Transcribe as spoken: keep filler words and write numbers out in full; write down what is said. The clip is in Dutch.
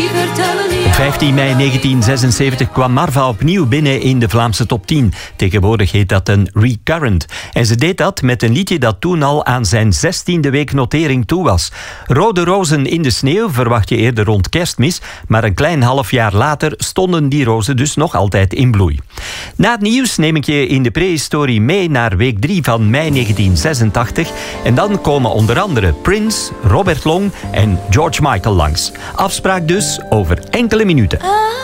Op vijftien mei negentien zesenzeventig kwam Marva opnieuw binnen in de Vlaamse top tien. Tegenwoordig heet dat een recurrent. En ze deed dat met een liedje dat toen al aan zijn zestiende week notering toe was. Rode rozen in de sneeuw verwacht je eerder rond Kerstmis, maar een klein half jaar later stonden die rozen dus nog altijd in bloei. Na het nieuws neem ik je in de prehistorie mee naar week drie van mei negentien zesentachtig. En dan komen onder andere Prince, Robert Long en George Michael langs. Afspraak dus over enkele minuten.